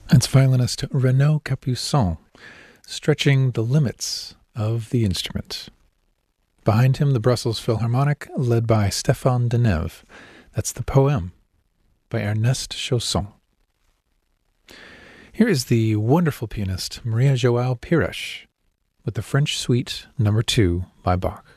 That's violinist Renaud Capuçon, stretching the limits of the instrument. Behind him, the Brussels Philharmonic, led by Stéphane Denève. That's the Poème by Ernest Chausson. Here is the wonderful pianist Maria João Pires with the French Suite No. 2 by Bach.